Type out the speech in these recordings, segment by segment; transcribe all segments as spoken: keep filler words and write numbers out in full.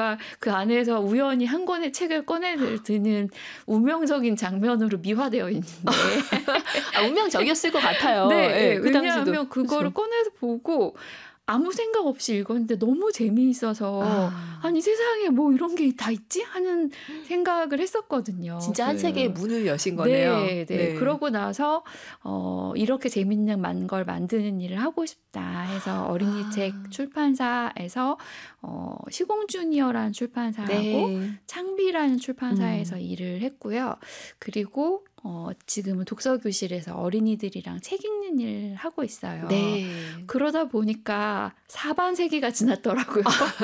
제가 그 안에서 우연히 한 권의 책을 꺼내드는 운명적인 장면으로 미화되어 있는데 아, 운명적이었을 것 같아요. 네, 네, 네. 그 왜냐하면 당시도. 그거를 그렇죠. 꺼내서 보고 아무 생각 없이 읽었는데 너무 재미있어서 아. 아니 세상에 뭐 이런 게 다 있지? 하는 생각을 했었거든요. 진짜 한 그, 세계의 문을 여신 거네요. 네, 네. 네. 그러고 나서 어, 이렇게 재밌는 만 걸 만드는 일을 하고 싶다 해서 어린이 아. 책 출판사에서 어, 시공주니어라는 출판사하고 네. 창비라는 출판사에서 음. 일을 했고요. 그리고 어, 지금은 독서교실에서 어린이들이랑 책 읽는 일을 하고 있어요. 네. 그러다 보니까 사반세기가 지났더라고요.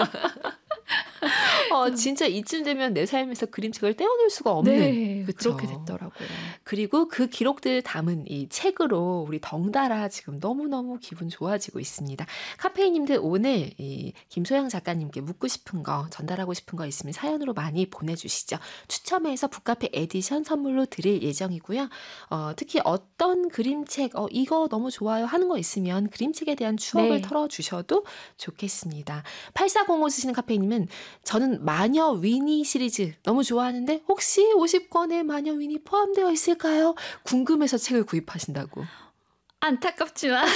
어, 진짜 이쯤 되면 내 삶에서 그림책을 떼어놓을 수가 없는. 네, 그쵸? 그렇게 됐더라고요. 그리고 그 기록들을 담은 이 책으로 우리 덩달아 지금 너무너무 기분 좋아지고 있습니다. 카페인님들 오늘 이 김소영 작가님께 묻고 싶은 거, 전달하고 싶은 거 있으면 사연으로 많이 보내주시죠. 추첨해서 북카페 에디션 선물로 드릴 예정이고요. 어, 특히 어떤 그림책, 어, 이거 너무 좋아요 하는 거 있으면 그림책에 대한 추억을 네. 털어주셔도 좋겠습니다. 팔사공오 쓰시는 카페인님은 저는 마녀 위니 시리즈 너무 좋아하는데 혹시 오십 권의 마녀 위니 포함되어 있을까요? 궁금해서 책을 구입하신다고. 안타깝지만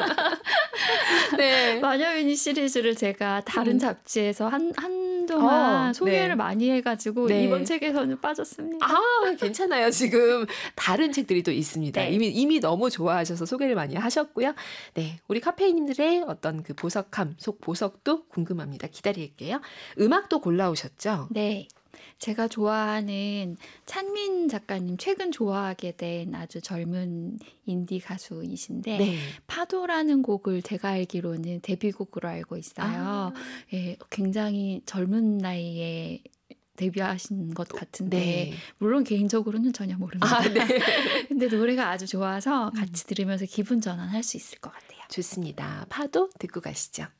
네. 마녀위니 시리즈를 제가 다른 음. 잡지에서 한, 한동안 어, 소개를 네. 많이 해가지고 네. 이번 책에서는 빠졌습니다. 아, 괜찮아요. 지금 다른 책들이 또 있습니다. 네. 이미 이미 너무 좋아하셔서 소개를 많이 하셨고요. 네, 우리 카페인님들의 어떤 그 보석함, 속 보석도 궁금합니다. 기다릴게요. 음악도 골라오셨죠? 네. 제가 좋아하는 찬민 작가님 최근 좋아하게 된 아주 젊은 인디 가수이신데 네. 파도라는 곡을 제가 알기로는 데뷔곡으로 알고 있어요. 아. 예, 굉장히 젊은 나이에 데뷔하신 것 같은데 네. 물론 개인적으로는 전혀 모릅니다. 아, 네. 근데 노래가 아주 좋아서 같이 들으면서 기분 전환할 수 있을 것 같아요. 좋습니다. 파도 듣고 가시죠.